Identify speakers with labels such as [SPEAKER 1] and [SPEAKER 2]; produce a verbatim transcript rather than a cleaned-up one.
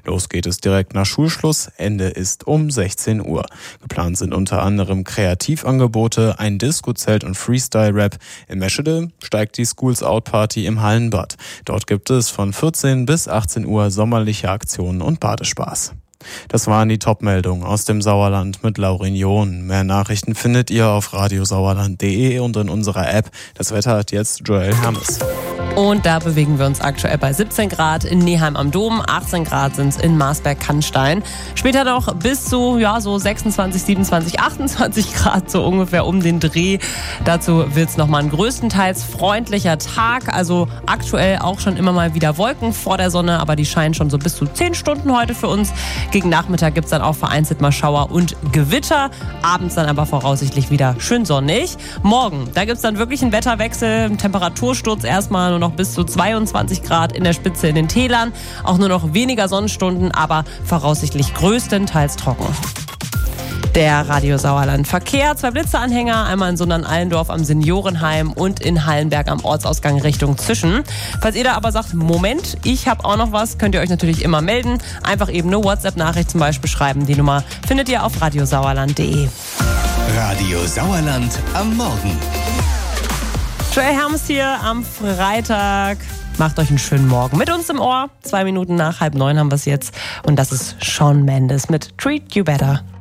[SPEAKER 1] Los geht es direkt nach Schulschluss, Ende ist um sechzehn Uhr. Geplant sind unter anderem Kreativangebote, ein Disco-Zelt und Freestyle-Rap. In Meschede steigt die Schools Out Party im Hallenbad. Dort gibt es von vierzehn bis achtzehn Uhr sommerliche Aktionen und Badespaß. Das waren die Top-Meldungen aus dem Sauerland mit Laurin John. Mehr Nachrichten findet ihr auf radiosauerland punkt de und in unserer App. Das Wetter hat jetzt Joel Hermes.
[SPEAKER 2] Und da bewegen wir uns aktuell bei siebzehn Grad in Neheim am Dom, achtzehn Grad sind es in Marsberg-Cannstein. Später noch bis zu ja, so sechsundzwanzig, siebenundzwanzig, achtundzwanzig Grad, so ungefähr um den Dreh. Dazu wird es nochmal ein größtenteils freundlicher Tag. Also aktuell auch schon immer mal wieder Wolken vor der Sonne, aber die scheinen schon so bis zu zehn Stunden heute für uns. Gegen Nachmittag gibt es dann auch vereinzelt mal Schauer und Gewitter. Abends dann aber voraussichtlich wieder schön sonnig. Morgen, da gibt es dann wirklich einen Wetterwechsel, einen Temperatursturz erstmal, nur noch bis zu zweiundzwanzig Grad in der Spitze in den Tälern. Auch nur noch weniger Sonnenstunden, aber voraussichtlich größtenteils trocken. Der Radio Sauerland Verkehr, zwei Blitzeanhänger, einmal in Sundern-Allendorf am Seniorenheim und in Hallenberg am Ortsausgang Richtung Zischen. Falls ihr da aber sagt, Moment, ich habe auch noch was, könnt ihr euch natürlich immer melden. Einfach eben eine WhatsApp-Nachricht zum Beispiel schreiben. Die Nummer findet ihr auf radiosauerland punkt de.
[SPEAKER 3] Radio Sauerland am Morgen.
[SPEAKER 2] Joel Hermes hier am Freitag. Macht euch einen schönen Morgen mit uns im Ohr. Zwei Minuten nach halb neun haben wir es jetzt. Und das ist Shawn Mendes mit Treat You Better.